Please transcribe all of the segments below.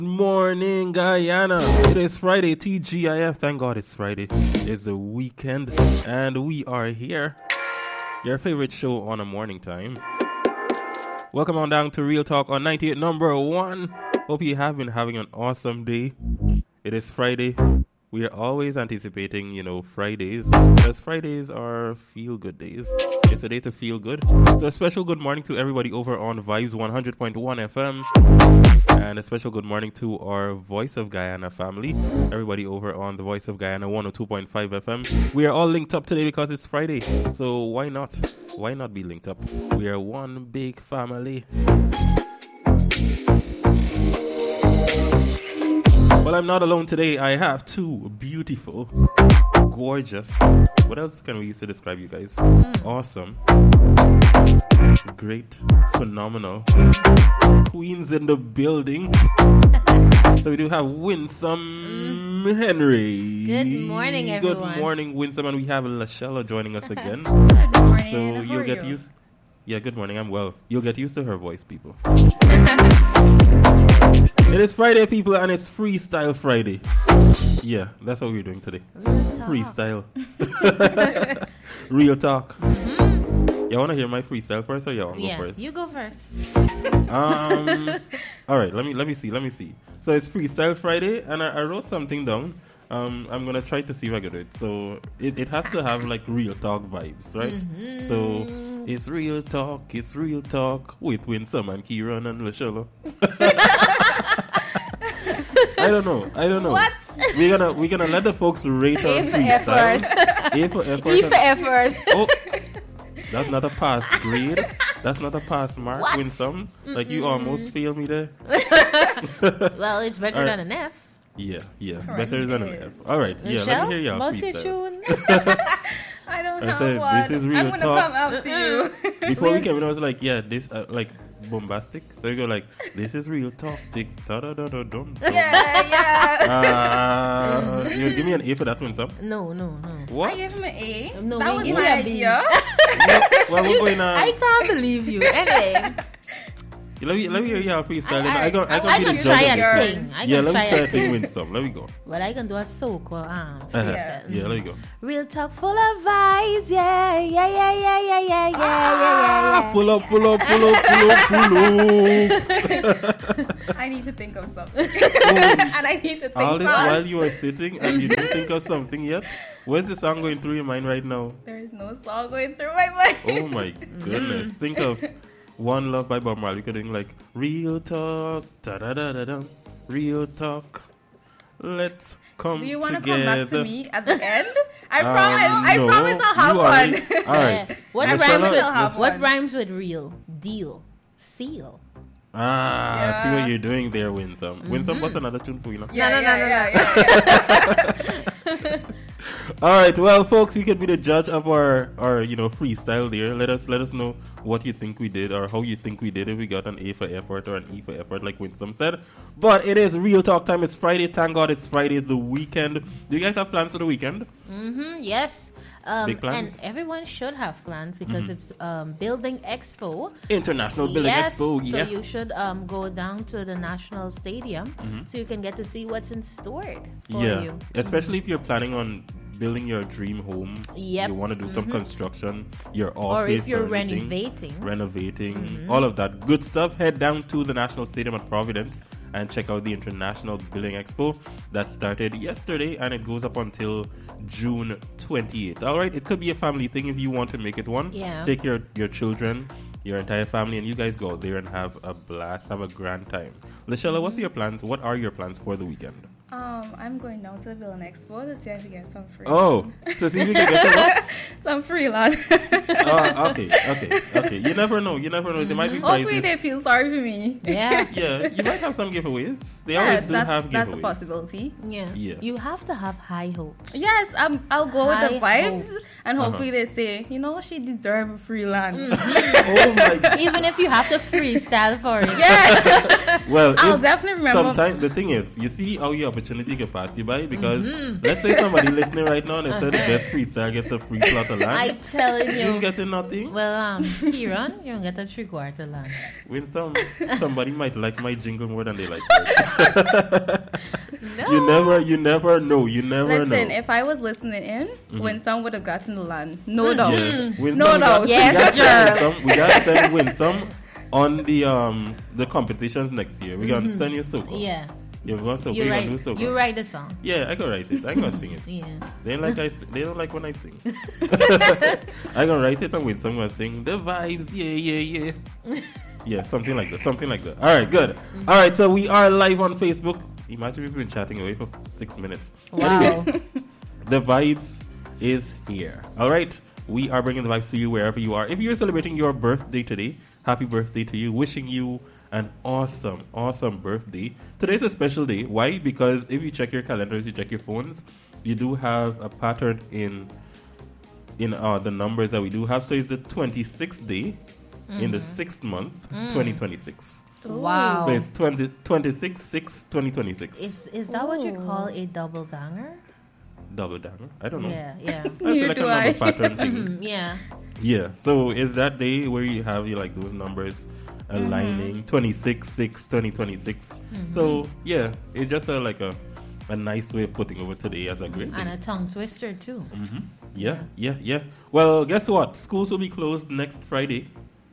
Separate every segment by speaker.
Speaker 1: Morning, Guyana. It is Friday, TGIF. Thank God it's Friday. It's the weekend, and we are here. Your favorite show on a morning time. Welcome on down to Real Talk on 98 number 1. Hope you have been having an awesome day. It is Friday. We are always anticipating, Fridays, because Fridays are feel-good days. It's a day to feel good. So a special good morning to everybody over on Vibes 100.1 FM. And a special good morning to our Voice of Guyana family. Everybody over on the Voice of Guyana 102.5 FM. We are all linked up today because it's Friday. So why not? Why not be linked up? We are one big family. Well, I'm not alone today. I have two beautiful, gorgeous, what else can we use to describe you guys? Awesome, great, phenomenal queens in the building. So we do have Winsome Henry.
Speaker 2: Good morning, everyone.
Speaker 1: Good morning, Winsome, and we have Lashella joining us again.
Speaker 3: Good morning.
Speaker 1: So you'll get used. Yeah, good morning. I'm well. You'll get used to her voice, people. It is Friday, people, and it's Freestyle Friday. Yeah, that's what we're doing today. Freestyle. Real talk. You want to hear my freestyle first, or you want to go first?
Speaker 2: You go first.
Speaker 1: All right. Let me see. So it's Freestyle Friday, and I wrote something down. I'm gonna try to see if I can do it. So it has to have like real talk vibes, right? So it's real talk with Winsome and Kieran and Lashella. I don't know.
Speaker 2: What?
Speaker 1: We're gonna let the folks rate our freestyle. A for effort. Oh, that's not a pass grade. That's not a pass mark.
Speaker 2: What?
Speaker 1: Winsome, like you almost failed me there.
Speaker 2: Well, it's better than an F.
Speaker 1: Yeah, better than an F. All right,
Speaker 2: Michelle,
Speaker 1: let me hear y'all
Speaker 2: what's your
Speaker 1: freestyle.
Speaker 2: tune?
Speaker 3: I don't
Speaker 1: I
Speaker 3: know
Speaker 1: said,
Speaker 3: what.
Speaker 1: this is real
Speaker 3: I'm gonna
Speaker 1: talk.
Speaker 3: come out to you.
Speaker 1: Before we came in, I was like, this like bombastic. So you go like, this is real talk. Tick da da da da dum.
Speaker 3: Yeah.
Speaker 1: You give me an A for that one, Sam?
Speaker 2: No.
Speaker 1: What?
Speaker 3: I gave him an A.
Speaker 2: No,
Speaker 3: that
Speaker 2: we
Speaker 3: was
Speaker 2: give
Speaker 3: my
Speaker 2: you a B.
Speaker 3: idea.
Speaker 1: Well, we're going
Speaker 2: I can't believe you. Anyway,
Speaker 1: Let me hear y'all freestyle.
Speaker 2: I
Speaker 1: can
Speaker 2: can
Speaker 1: be the
Speaker 2: try
Speaker 1: judge of
Speaker 2: and
Speaker 1: this.
Speaker 2: sing. I
Speaker 1: Yeah,
Speaker 2: can
Speaker 1: let me try
Speaker 2: and
Speaker 1: and sing
Speaker 2: sing.
Speaker 1: Winsome. Let me go.
Speaker 2: Well, I can do a soca
Speaker 3: Yeah.
Speaker 1: Yeah, let me go.
Speaker 2: Real talk full of vibes, yeah.
Speaker 1: Pull up.
Speaker 3: I need to think of something. And I need to think
Speaker 1: All this
Speaker 3: fast.
Speaker 1: while you are sitting and you don't think of something yet. Where's the song going through your mind right now?
Speaker 3: There is no song going through my mind.
Speaker 1: Oh my goodness. Think of One Love by Bob Marley. You could think like, real talk, da-da-da-da-da, real talk, let's come
Speaker 3: Do you want to
Speaker 1: together.
Speaker 3: come back to me at the end? I promise I'll have
Speaker 1: you
Speaker 3: one.
Speaker 1: already- All right.
Speaker 2: Yeah. What
Speaker 1: Lashella-
Speaker 2: rhymes with real? Deal. Seal.
Speaker 1: See
Speaker 3: Yeah.
Speaker 1: what you're doing there, Winsome. Winsome, what's another tune for you now?
Speaker 3: Yeah.
Speaker 1: All right, well, folks, you can be the judge of our freestyle there. Let us know what you think we did or how you think we did. If we got an A for effort or an E for effort, like Winsome said. But it is real talk time. It's Friday. Thank God it's Friday. It's the weekend. Do you guys have plans for the weekend?
Speaker 2: Yes.
Speaker 1: Big plans?
Speaker 2: And everyone should have plans because it's Building Expo.
Speaker 1: International Building Expo. Yeah.
Speaker 2: So you should go down to the National Stadium so you can get to see what's in store for you.
Speaker 1: Especially if you're planning on building your dream home.
Speaker 2: Yep.
Speaker 1: You want to do some construction, your office,
Speaker 2: Or if you're
Speaker 1: anything.
Speaker 2: renovating.
Speaker 1: All of that good stuff. Head down to the National Stadium at Providence and check out the International Building Expo that started yesterday and it goes up until June 28th. All right, it could be a family thing if you want to make it one.
Speaker 2: Yeah.
Speaker 1: Take your children, your entire family, and you guys go out there and have a blast, have a grand time. Lashella, what's your plans? What are your plans for the weekend?
Speaker 3: I'm going down to the Building Expo to see if I can get some free.
Speaker 1: Oh, to see if you can get
Speaker 3: some free land.
Speaker 1: Okay. You never know. There might be
Speaker 3: Hopefully
Speaker 1: prizes.
Speaker 3: they feel sorry for me.
Speaker 2: Yeah.
Speaker 1: Yeah, you might have some giveaways. They always do have giveaways.
Speaker 3: That's a possibility.
Speaker 2: Yeah. You have to have high hopes.
Speaker 3: Yes, I'll go with the
Speaker 2: High
Speaker 3: vibes,
Speaker 2: hopes.
Speaker 3: and hopefully they say, she deserves a free land.
Speaker 1: Oh my God.
Speaker 2: Even if you have to freestyle for it.
Speaker 3: Yeah.
Speaker 1: Well,
Speaker 3: I'll definitely remember.
Speaker 1: Sometimes the thing is, you see how you have opportunity could pass you by because let's say somebody listening right now and they said the best freestyle get a free plot of land.
Speaker 2: I'm telling you.
Speaker 1: You getting nothing?
Speaker 2: Well, Kieran, you don't get a 3/4 land.
Speaker 1: When somebody might like my jingle more than they like it.
Speaker 2: No.
Speaker 1: You never know. You never know.
Speaker 3: Listen, if I was listening in, Winsome would have gotten the land. No doubt.
Speaker 1: Yes.
Speaker 3: No doubt.
Speaker 2: Yes, girl.
Speaker 1: We gotta send Winsome on the competitions next year. We're gonna send you Soko.
Speaker 2: Yeah.
Speaker 1: You're going to
Speaker 2: You
Speaker 1: do Soko.
Speaker 2: You write the song.
Speaker 1: Yeah, I can write it. I'm gonna sing it.
Speaker 2: Yeah.
Speaker 1: They don't like when I sing. I'm gonna write it and Winsome gonna sing the vibes. Yeah. Yeah, something like that. All right, good. All right, so we are live on Facebook. Imagine we've been chatting away for 6 minutes.
Speaker 2: Wow.
Speaker 1: The vibes is here. All right, we are bringing the vibes to you wherever you are. If you're celebrating your birthday today, happy birthday to you. Wishing you an awesome birthday. Today's a special day. Why? Because if you check your calendars, you check your phones, you do have a pattern in the numbers that we do have. So it's the 26th day in the 6th month, 2026.
Speaker 2: Wow.
Speaker 1: So it's 26/6/2026.
Speaker 2: Is that what you call a double ganger?
Speaker 1: Double down. I don't know.
Speaker 2: Yeah.
Speaker 1: I feel like a number pattern thing.
Speaker 2: Yeah.
Speaker 1: Yeah. So is that day where you have like those numbers aligning 26/6/2026. So yeah, it's just like a nice way of putting over today as a great day.
Speaker 2: And a tongue twister too.
Speaker 1: Yeah. Well, guess what? Schools will be closed next Friday.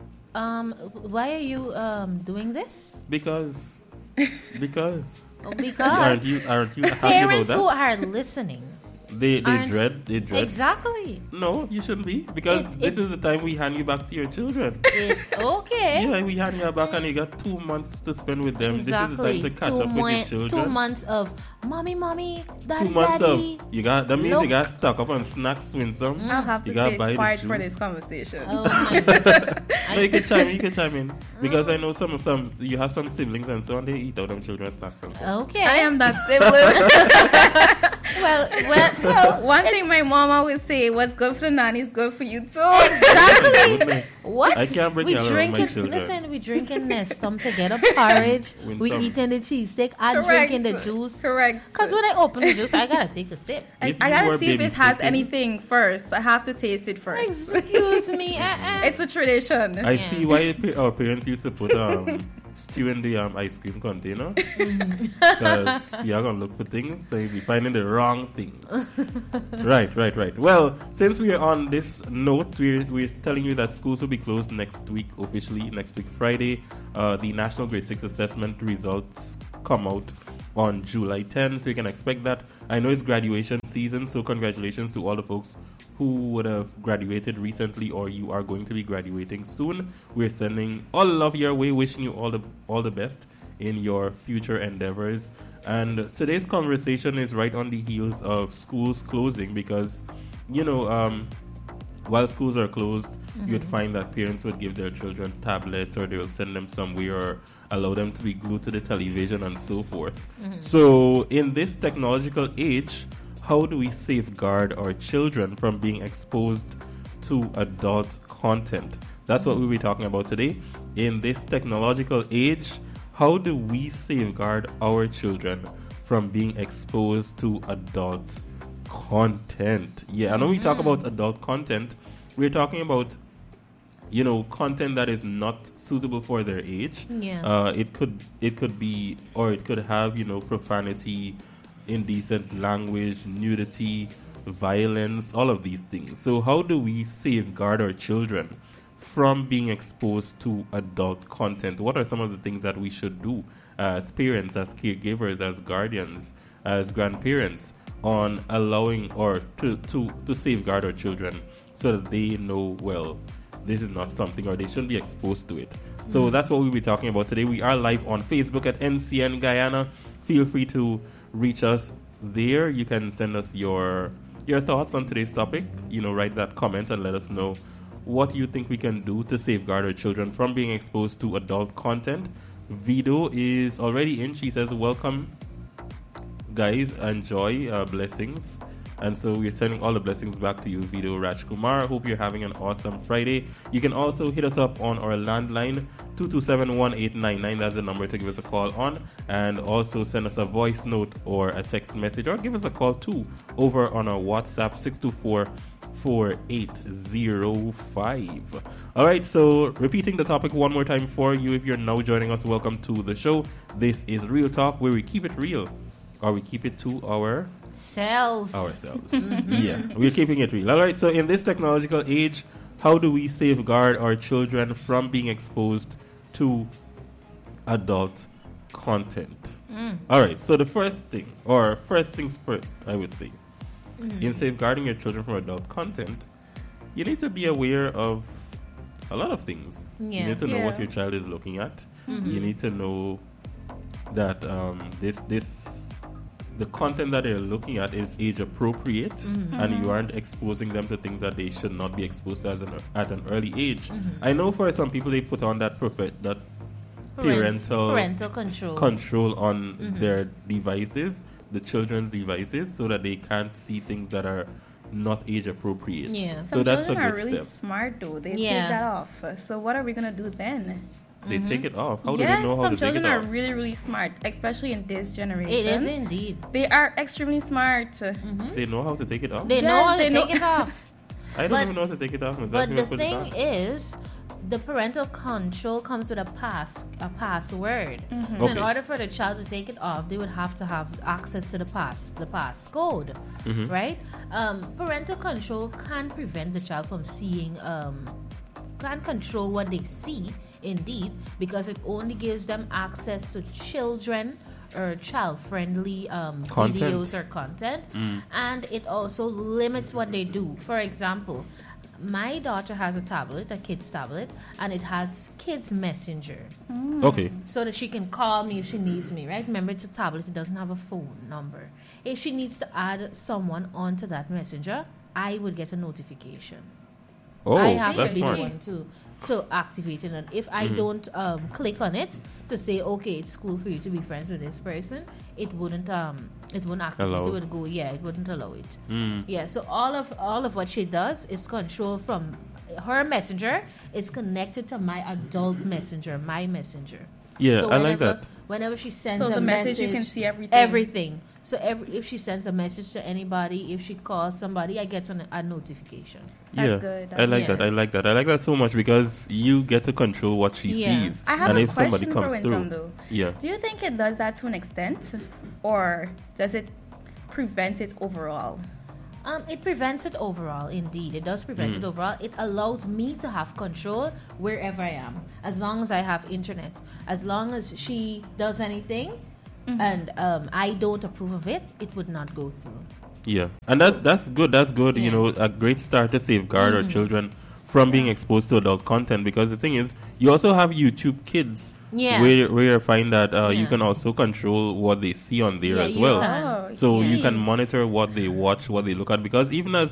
Speaker 2: Why are you doing this?
Speaker 1: Because
Speaker 2: Because
Speaker 1: aren't you happy
Speaker 2: parents
Speaker 1: about
Speaker 2: who
Speaker 1: that?
Speaker 2: are listening.
Speaker 1: They dread.
Speaker 2: Exactly.
Speaker 1: No, you shouldn't be, because this is the time we hand you back to your children.
Speaker 2: Okay.
Speaker 1: Yeah, we hand you back and you got 2 months to spend with them.
Speaker 2: Exactly.
Speaker 1: This is the time to catch up with your children.
Speaker 2: 2 months of mommy, daddy,
Speaker 1: 2 months
Speaker 2: daddy.
Speaker 1: of that means you got stuck up on snacks, Winsome.
Speaker 3: I'll have to
Speaker 1: gotta
Speaker 3: stay
Speaker 1: buy the
Speaker 3: quiet for
Speaker 1: juice.
Speaker 3: this conversation.
Speaker 2: Oh my God.
Speaker 1: No, you can chime in because I know some you have some siblings and so on. They eat out them children's snacks and so on.
Speaker 2: Okay.
Speaker 3: I am that sibling.
Speaker 2: well,
Speaker 3: One thing my mom always say: "What's good for the nanny is good for you too."
Speaker 2: exactly.
Speaker 1: Goodness.
Speaker 2: What?
Speaker 1: I can't bring
Speaker 2: we
Speaker 1: you around my
Speaker 2: drinking.
Speaker 1: children.
Speaker 2: Listen, we drinking Nestum to get a porridge.
Speaker 1: Win
Speaker 2: We
Speaker 1: some.
Speaker 2: eating the cheesesteak. I drinking the juice.
Speaker 3: Correct.
Speaker 2: Because when I open the juice, I gotta take a sip.
Speaker 3: I
Speaker 1: If you
Speaker 3: gotta
Speaker 1: were
Speaker 3: see if it has
Speaker 1: babysitting-
Speaker 3: anything first. I have to taste it first.
Speaker 2: Excuse me.
Speaker 3: It's a tradition.
Speaker 1: I see why our parents used to put stew in the ice cream container, because you're gonna look for things, so you'll be finding the wrong things. Right. Well, since we are on this note, we're telling you that schools will be closed next week, officially next week Friday. The National Grade 6 assessment results come out on July 10th, so you can expect that. I know it's graduation season, so congratulations to all the folks who would have graduated recently, or you are going to be graduating soon. We're sending all love your way, wishing you all the best in your future endeavors. And today's conversation is right on the heels of schools closing, because while schools are closed, you'd find that parents would give their children tablets, or they will send them somewhere, or allow them to be glued to the television and so forth. So in this technological age, how do we safeguard our children from being exposed to adult content? That's what we'll be talking about today. In this technological age, how do we safeguard our children from being exposed to adult content? Yeah, and when we talk about adult content, we're talking about content that is not suitable for their age.
Speaker 2: Yeah.
Speaker 1: It could be, or it could have profanity, indecent language, nudity, violence, all of these things. So how do we safeguard our children from being exposed to adult content? What are some of the things that we should do as parents, as caregivers, as guardians, as grandparents, on allowing or to safeguard our children so that they know, well, this is not something, or they shouldn't be exposed to it. So that's what we'll be talking about today. We are live on Facebook at NCN Guyana. Feel free to reach us there. You can send us your thoughts on today's topic. Write that comment and let us know what you think we can do to safeguard our children from being exposed to adult content. Vido is already in. She says, welcome, guys. Enjoy. Blessings. And so we're sending all the blessings back to you, Video Rajkumar. Hope you're having an awesome Friday. You can also hit us up on our landline, 227-1899. That's the number to give us a call on. And also send us a voice note or a text message, or give us a call too over on our WhatsApp, 624-4805. All right, so repeating the topic one more time for you. If you're now joining us, welcome to the show. This is Real Talk, where we keep it real, or we keep it to ourselves. Yeah, we're keeping it real. All right, so in this technological age, how do we safeguard our children from being exposed to adult content? All right, so the first things first, I would say, in safeguarding your children from adult content, you need to be aware of a lot of things. You need to know what your child is looking at. You need to know that the content that they're looking at is age appropriate, and you aren't exposing them to things that they should not be exposed to at an early age. I know for some people they put on that parental control on their devices, the children's devices, so that they can't see things that are not age appropriate.
Speaker 3: So that's children are really smart though. They take that off. So what are we gonna do then?
Speaker 1: They take it off. How do they know how to take it off? Some
Speaker 3: children are really, really smart, especially in this generation.
Speaker 2: It is indeed.
Speaker 3: They are extremely smart.
Speaker 1: They know how to take it off?
Speaker 2: They know how to take it off.
Speaker 1: I don't even know how to take it off.
Speaker 2: But the thing is, the parental control comes with a password. So in order for the child to take it off, they would have to have access to the passcode, right? Parental control can prevent the child from seeing, can control what they see, indeed, because it only gives them access to children or child-friendly videos or content, and it also limits what they do. For example, my daughter has a kid's tablet, and it has Kids Messenger.
Speaker 1: Okay.
Speaker 2: So that she can call me if she needs me, right? Remember, it's a tablet. It doesn't have a phone number. If she needs to add someone onto that messenger, I would get a notification. I have to be the one to activate it. And if I don't click on it to say, okay, it's cool for you to be friends with this person, it wouldn't activate. It would go, it wouldn't allow it. So all of what she does is control from her messenger is connected to my adult messenger, my messenger.
Speaker 1: So I like that.
Speaker 2: Whenever she sends
Speaker 3: a message, you can see everything. So if she sends a message to anybody, if she calls somebody, I get a notification. That's good.
Speaker 1: I like that. I like that so much, because you get to control what she sees.
Speaker 3: I have a question for Winsome, though. Do you think it does that to an extent, or does it prevent it overall?
Speaker 2: It prevents it overall, indeed. It does prevent it overall. It allows me to have control wherever I am, as long as I have internet. As long as she does anything and I don't approve of it, it would not go through.
Speaker 1: Yeah, and that's good. That's good. You know, a great start to safeguard our children from being exposed to adult content, because the thing is, you also have YouTube Kids. Where you find that you can also control what they see on there as well. So you can monitor what they watch, what they look at, because even as